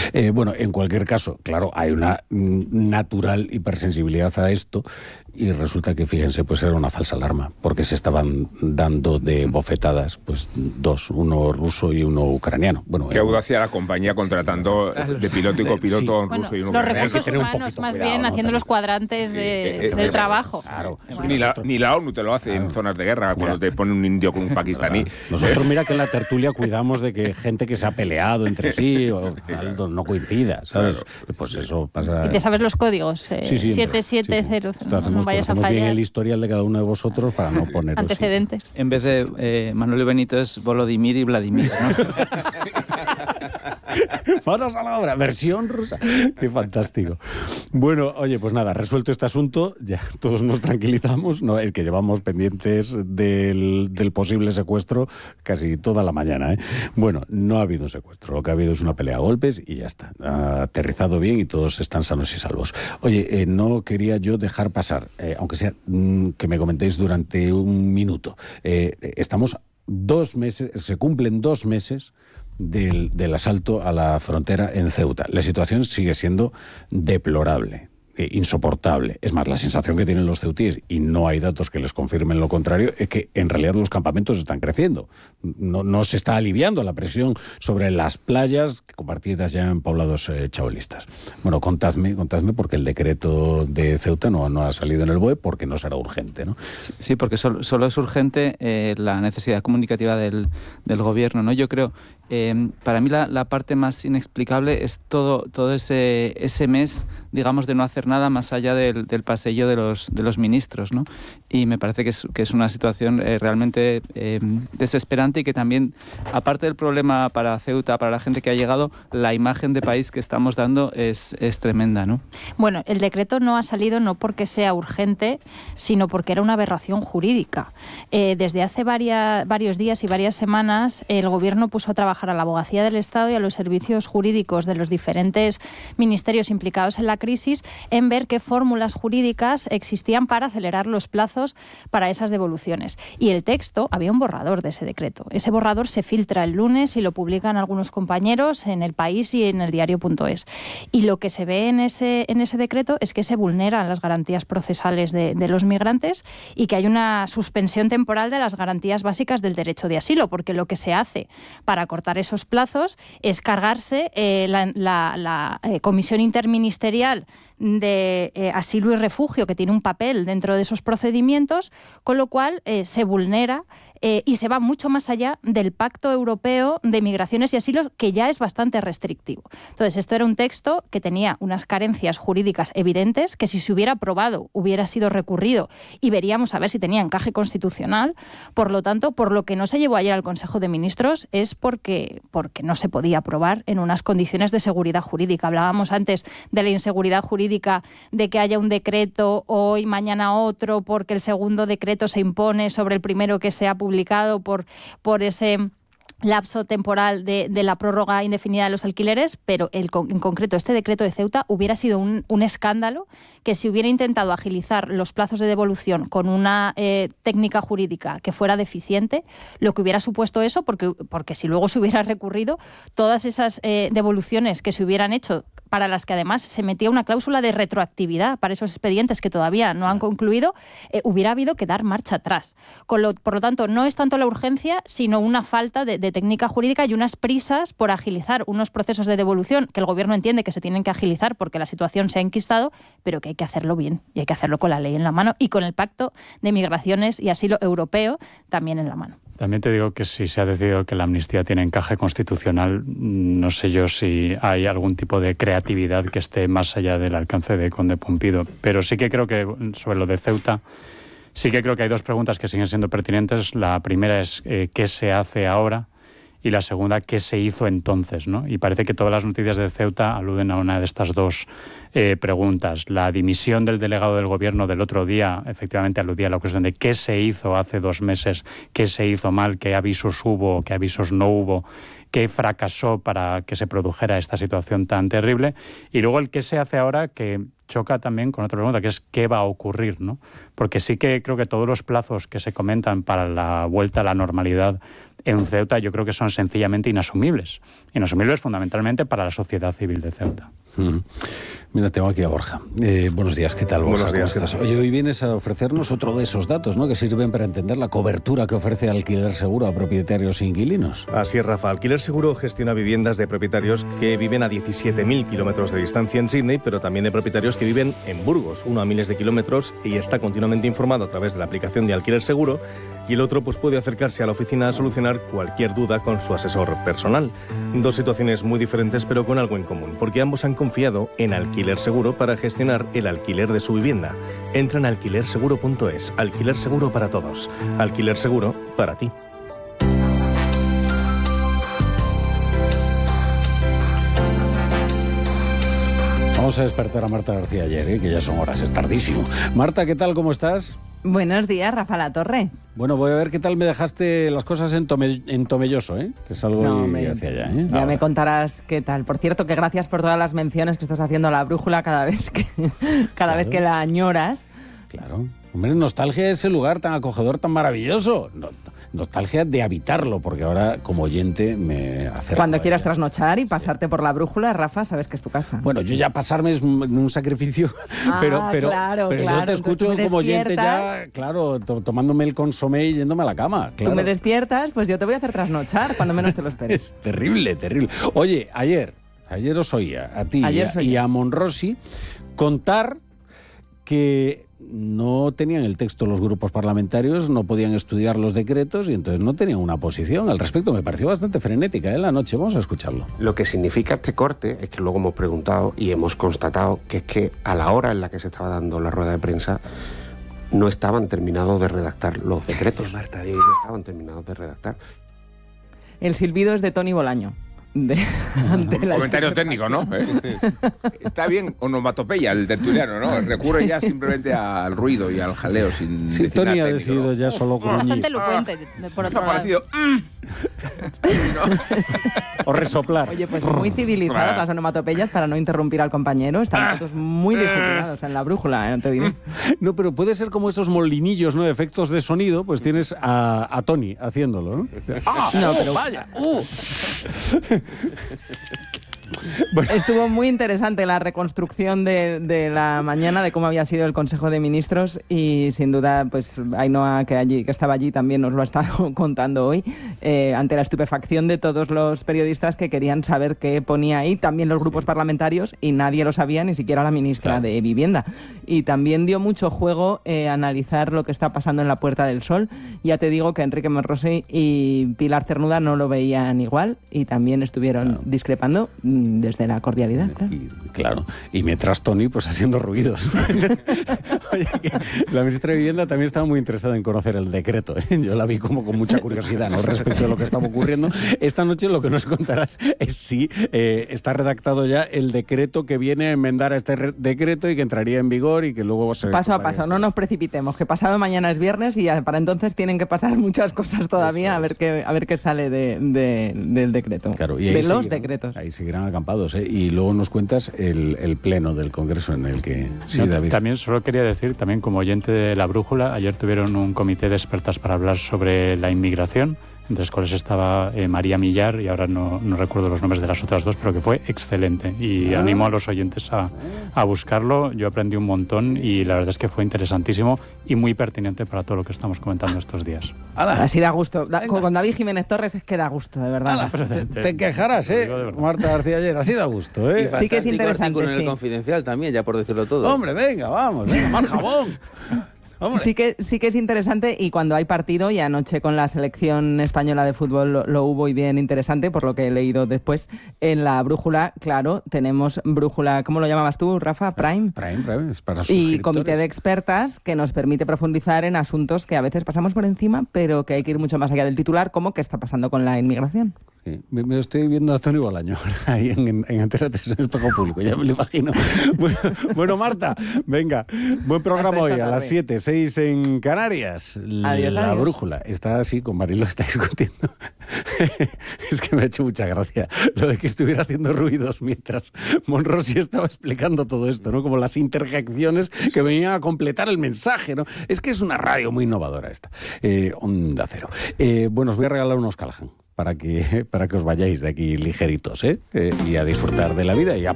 Bueno, en cualquier caso, claro, hay una natural hipersensibilidad a esto y resulta que, fíjense, pues era una falsa alarma, porque se estaban dando de bofetadas, pues dos, uno ruso y uno ucraniano. Bueno, qué audacia la compañía contratando de piloto y copiloto un ruso y un ucraniano. Los recursos humanos, más bien, haciendo los cuadrantes del trabajo. Claro. Ni la ONU te lo hace en zonas de guerra, cuando te pone un indio con un pakistaní. Nosotros, mira que en la tertulia cuidamos de que gente que se ha peleado entre sí o tal, no coincida, ¿sabes? Pues eso pasa. ¿Y te sabes los códigos? 7700. No vayas a fallar. Bien el historial de cada uno de vosotros para no poner antecedentes. En vez de Manuel Benito es Volodymyr y Vladimir, ¿no? Manos a la obra, versión rusa. Qué fantástico. Bueno, oye, pues nada, resuelto este asunto, ya todos nos tranquilizamos. No, es que llevamos pendientes del posible secuestro casi toda la mañana, ¿eh? Bueno, no ha habido un secuestro, lo que ha habido es una pelea a golpes y ya está. Ha aterrizado bien y todos están sanos y salvos. Oye, no quería yo dejar pasar, aunque sea que me comentéis durante un minuto. Estamos 2 meses, se cumplen 2 meses del asalto a la frontera en Ceuta. La situación sigue siendo deplorable, insoportable. Es más, la sensación que tienen los ceutíes, y no hay datos que les confirmen lo contrario, es que en realidad los campamentos están creciendo. No se está aliviando la presión sobre las playas compartidas ya en poblados chabolistas. Bueno, contadme, porque el decreto de Ceuta no ha salido en el BOE porque no será urgente, ¿no? Sí, porque solo es urgente la necesidad comunicativa del gobierno, ¿no? Yo creo, para mí la parte más inexplicable es todo ese mes, digamos, de no hacer nada más allá del pasillo de los ministros, ¿no? Y me parece que es una situación realmente desesperante y que también, aparte del problema para Ceuta, para la gente que ha llegado, la imagen de país que estamos dando es tremenda, ¿no? Bueno, el decreto no ha salido no porque sea urgente, sino porque era una aberración jurídica. Desde hace varios días y varias semanas, el gobierno puso a trabajar a la Abogacía del Estado y a los servicios jurídicos de los diferentes ministerios implicados en la crisis en ver qué fórmulas jurídicas existían para acelerar los plazos para esas devoluciones. Y el texto, había un borrador de ese decreto. Ese borrador se filtra el lunes y lo publican algunos compañeros en El País y en el diario.es. Y lo que se ve en ese decreto es que se vulneran las garantías procesales de los migrantes y que hay una suspensión temporal de las garantías básicas del derecho de asilo, porque lo que se hace para cortar esos plazos es cargarse la Comisión Interministerial de Asilo y Refugio, que tiene un papel dentro de esos procedimientos, con lo cual se vulnera y se va mucho más allá del Pacto Europeo de Migraciones y Asilos, que ya es bastante restrictivo. Entonces, esto era un texto que tenía unas carencias jurídicas evidentes, que si se hubiera aprobado hubiera sido recurrido y veríamos a ver si tenía encaje constitucional. Por lo tanto, por lo que no se llevó ayer al Consejo de Ministros es porque no se podía aprobar en unas condiciones de seguridad jurídica. Hablábamos antes de la inseguridad jurídica, de que haya un decreto hoy, mañana otro, porque el segundo decreto se impone sobre el primero que se ha publicado por ese lapso temporal de la prórroga indefinida de los alquileres, pero en concreto este decreto de Ceuta hubiera sido un escándalo que si hubiera intentado agilizar los plazos de devolución con una técnica jurídica que fuera deficiente, lo que hubiera supuesto eso, porque si luego se hubiera recurrido, todas esas devoluciones que se hubieran hecho, para las que además se metía una cláusula de retroactividad para esos expedientes que todavía no han concluido, hubiera habido que dar marcha atrás. Por lo tanto, no es tanto la urgencia, sino una falta de técnica jurídica y unas prisas por agilizar unos procesos de devolución que el gobierno entiende que se tienen que agilizar porque la situación se ha enquistado, pero que hay que hacerlo bien y hay que hacerlo con la ley en la mano y con el Pacto de Migraciones y Asilo Europeo también en la mano. También te digo que si se ha decidido que la amnistía tiene encaje constitucional, no sé yo si hay algún tipo de creatividad que esté más allá del alcance de Conde Pompido. Pero sí que creo que sobre lo de Ceuta, sí que creo que hay 2 preguntas que siguen siendo pertinentes. La primera es ¿qué se hace ahora? Y la segunda, ¿qué se hizo entonces, ¿no? Y parece que todas las noticias de Ceuta aluden a una de estas 2 preguntas. La dimisión del delegado del gobierno del otro día, efectivamente aludía a la cuestión de qué se hizo hace 2 meses, qué se hizo mal, qué avisos hubo, qué avisos no hubo, qué fracasó para que se produjera esta situación tan terrible. Y luego el qué se hace ahora, que choca también con otra pregunta, que es qué va a ocurrir, ¿no? Porque sí que creo que todos los plazos que se comentan para la vuelta a la normalidad en Ceuta yo creo que son sencillamente inasumibles. Inasumibles fundamentalmente para la sociedad civil de Ceuta. Mira, tengo aquí a Borja. Buenos días, ¿qué tal, Borja? Buenos días. ¿Cómo estás? Oye, hoy vienes a ofrecernos otro de esos datos, ¿no?, que sirven para entender la cobertura que ofrece Alquiler Seguro a propietarios e inquilinos. Así es, Rafa. Alquiler Seguro gestiona viviendas de propietarios que viven a 17.000 kilómetros de distancia en Sídney, pero también de propietarios que viven en Burgos, uno a miles de kilómetros, y está continuamente informado a través de la aplicación de Alquiler Seguro, y el otro pues puede acercarse a la oficina a solucionar cualquier duda con su asesor personal. Dos situaciones muy diferentes, pero con algo en común, porque ambos han confiado en Alquiler Seguro para gestionar el alquiler de su vivienda. Entra en alquilerseguro.es. Alquiler Seguro para todos. Alquiler Seguro para ti. Vamos a despertar a Marta García Ayer, que ya son horas, es tardísimo. Marta, ¿qué tal? ¿Cómo estás? Buenos días, Rafa Latorre. Bueno, voy a ver qué tal me dejaste las cosas en Tomelloso, que es algo hacia allá. Ya me contarás qué tal. Por cierto, que gracias por todas las menciones que estás haciendo a la brújula cada vez que la añoras. Claro. Hombre, nostalgia es ese lugar tan acogedor, tan maravilloso. Nostalgia de habitarlo, porque ahora como oyente me acerco. Cuando quieras trasnochar y pasarte por la brújula, Rafa, sabes que es tu casa. Bueno, yo ya pasarme es un sacrificio, pero claro, yo te escucho como oyente ya, claro, tomándome el consomé y yéndome a la cama. Claro. Tú me despiertas, pues yo te voy a hacer trasnochar cuando menos te lo esperes. Es terrible, terrible. Oye, ayer os oía a ti y a Monrosi contar que no tenían el texto los grupos parlamentarios, no podían estudiar los decretos y entonces no tenían una posición al respecto. Me pareció bastante frenética la noche. Vamos a escucharlo. Lo que significa este corte es que luego hemos preguntado y hemos constatado que es que a la hora en la que se estaba dando la rueda de prensa no estaban terminados de redactar los decretos. No estaban terminados de redactar. El silbido es de Toni Bolaño. Comentario técnico, ¿no? Está bien onomatopeya el tertuliano, ¿no? Recurre ya simplemente al ruido y al jaleo sin sí, decir Toni nada ha técnico, decidido ¿no? ya solo con bastante elocuente, por otro lado. Parecido. O resoplar. Oye, pues muy civilizadas las onomatopeyas para no interrumpir al compañero. Están todos muy disciplinados en la brújula, no te diré. No, pero puede ser como esos molinillos, ¿no? Efectos de sonido, pues tienes a Toni haciéndolo, ¿no? No, pero vaya. Bueno. Estuvo muy interesante la reconstrucción de la mañana de cómo había sido el Consejo de Ministros y sin duda pues Ainhoa que estaba allí también nos lo ha estado contando hoy ante la estupefacción de todos los periodistas que querían saber qué ponía ahí, también los grupos parlamentarios y nadie lo sabía, ni siquiera la ministra de Vivienda. Y también dio mucho juego analizar lo que está pasando en la Puerta del Sol. Ya te digo que Enrique Monrosi y Pilar Cernuda no lo veían igual y también estuvieron discrepando desde la cordialidad. Claro. Y mientras Toni, pues haciendo ruidos. Oye, la ministra de Vivienda también estaba muy interesada en conocer el decreto. Yo la vi como con mucha curiosidad, ¿no?, respecto de lo que estaba ocurriendo. Esta noche lo que nos contarás es si está redactado ya el decreto que viene a enmendar a este decreto y que entraría en vigor y que luego se... Paso a paso, no nos precipitemos, que pasado mañana es viernes y para entonces tienen que pasar muchas cosas todavía a ver qué sale del decreto. Claro, y ahí de los decretos. Ahí seguirán acampados, y luego nos cuentas el pleno del Congreso en el que... Sí, David. También solo quería decir, también como oyente de La Brújula, ayer tuvieron un comité de expertas para hablar sobre la inmigración, entre los cuales estaba María Millar, y ahora no recuerdo los nombres de las otras dos, pero que fue excelente. Y animo a los oyentes a buscarlo. Yo aprendí un montón y la verdad es que fue interesantísimo y muy pertinente para todo lo que estamos comentando estos días. Así da gusto. Con David Jiménez Torres es que da gusto, de verdad. Te quejarás, Marta García Ayer. Así da gusto, Sí que es interesante. Con el Confidencial también, ya por decirlo todo. Hombre, venga, vamos, más jabón. Sí que es interesante y cuando hay partido, y anoche con la selección española de fútbol lo hubo y bien interesante, por lo que he leído después, en la brújula, claro, tenemos brújula, ¿cómo lo llamabas tú, Rafa? Prime. Prime, es para suscriptores. Y comité de expertas que nos permite profundizar en asuntos que a veces pasamos por encima, pero que hay que ir mucho más allá del titular, como qué está pasando con la inmigración. Sí. Me estoy viendo a Tony Bolaño ahí en Antena 3 en el espejo público, ya me lo imagino. Bueno, Marta, venga, buen programa hoy a las 7, 6 en Canarias. Adiós, la adiós. brújula está así, con Marilo está discutiendo. Es que me ha hecho mucha gracia lo de que estuviera haciendo ruidos mientras Monrosi estaba explicando todo esto, ¿no? Como las interjecciones que venían a completar el mensaje, ¿no? Es que es una radio muy innovadora esta. Onda Cero. Bueno, os voy a regalar unos Callahan para que os vayáis de aquí ligeritos, y a disfrutar de la vida y a